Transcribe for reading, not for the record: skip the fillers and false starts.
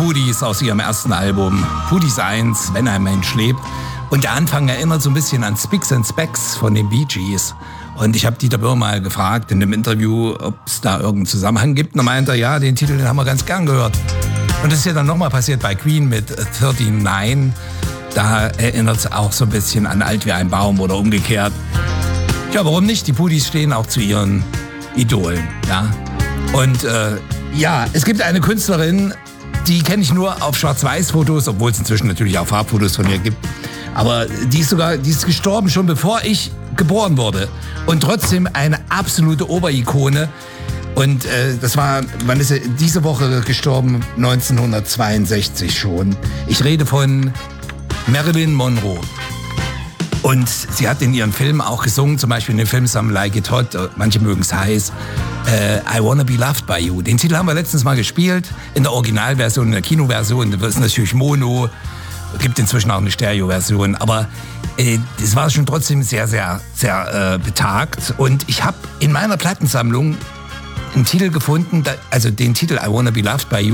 Pudis aus ihrem ersten Album Pudis 1, Wenn ein Mensch lebt. Und der Anfang erinnert so ein bisschen an Spicks and Specks von den Bee Gees. Und ich habe Dieter Böhr mal gefragt in dem Interview, ob es da irgendeinen Zusammenhang gibt. Und er meinte, ja, den Titel, den haben wir ganz gern gehört. Und das ist ja dann nochmal passiert bei Queen mit 39. Da erinnert es auch so ein bisschen an Alt wie ein Baum oder umgekehrt. Ja, warum nicht? Die Pudis stehen auch zu ihren Idolen. Ja? Und ja, es gibt eine Künstlerin, die kenne ich nur auf Schwarz-Weiß-Fotos, obwohl es inzwischen natürlich auch Farbfotos von ihr gibt. Aber die ist gestorben schon bevor ich geboren wurde. Und trotzdem eine absolute Oberikone. Und wann ist sie diese Woche gestorben? 1962 schon. Ich rede von Marilyn Monroe. Und sie hat in ihren Filmen auch gesungen, zum Beispiel in dem Film Some Like It Hot, manche mögen es heiß, I Wanna Be Loved By You. Den Titel haben wir letztens mal gespielt, in der Originalversion, in der Kinoversion. Das ist natürlich Mono, gibt inzwischen auch eine Stereoversion, aber das war schon trotzdem sehr, sehr, sehr betagt. Und ich habe in meiner Plattensammlung einen Titel gefunden, also den Titel I Wanna Be Loved By You,